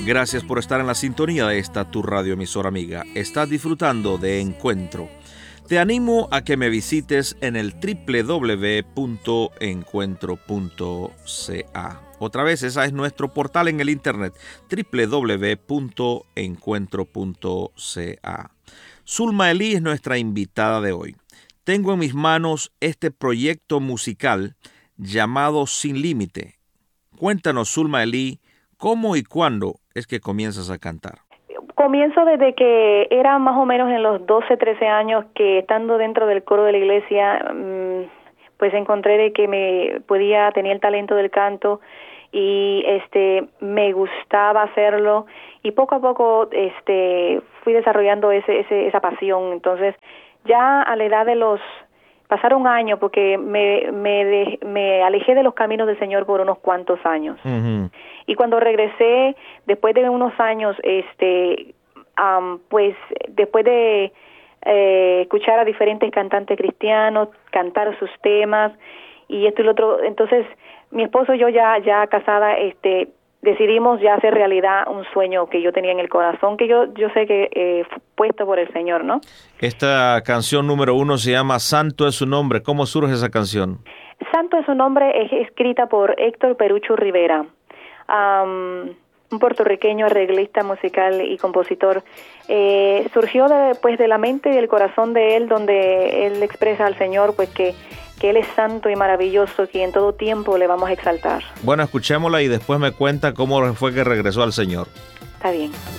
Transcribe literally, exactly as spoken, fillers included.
Gracias por estar en la sintonía de esta tu radio emisora amiga. Estás disfrutando de Encuentro. Te animo a que me visites en el doble u doble u doble u punto encuentro punto c a. Otra vez, ese es nuestro portal en el internet, doble u doble u doble u punto encuentro punto c a. Zulma Elí es nuestra invitada de hoy. Tengo en mis manos este proyecto musical llamado Sin Límite. Cuéntanos, Zulma Elí, ¿cómo y cuándo es que comienzas a cantar? Comienzo desde que era más o menos en los doce, trece años, que estando dentro del coro de la iglesia, pues encontré de que me podía, tenía el talento del canto y este me gustaba hacerlo, y poco a poco este fui desarrollando ese, ese esa pasión. Entonces ya a la edad de los pasaron un año, porque me me, de, me alejé de los caminos del Señor por unos cuantos años. Uh-huh. Y cuando regresé, después de unos años, este, um, pues después de eh, escuchar a diferentes cantantes cristianos, cantar sus temas y esto y lo otro, entonces mi esposo y yo ya ya casada, este, decidimos ya hacer realidad un sueño que yo tenía en el corazón, que yo yo sé que eh, fue puesto por el Señor, ¿no? Esta canción número uno se llama Santo es su nombre. ¿Cómo surge esa canción? Santo es su nombre es escrita por Héctor Perucho Rivera, um, un puertorriqueño arreglista musical y compositor. Eh, surgió de, pues, de la mente y del corazón de él, donde él expresa al Señor pues que que Él es santo y maravilloso, que en todo tiempo le vamos a exaltar. Bueno, escuchémosla y después me cuenta cómo fue que regresó al Señor. Está bien.